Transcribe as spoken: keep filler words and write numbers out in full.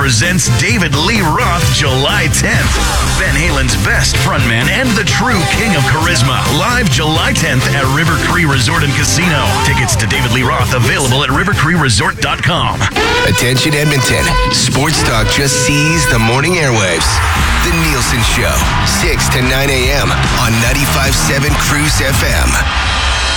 presents David Lee Roth July tenth. Van Halen's best frontman and the true king of charisma. Live July tenth at River Cree Resort and Casino. Tickets to David Lee Roth available at river cree resort dot com. Attention Edmonton. Sports Talk just seized the morning airwaves. The Nielsen Show, six to nine a.m. on ninety-five point seven Cruise F M.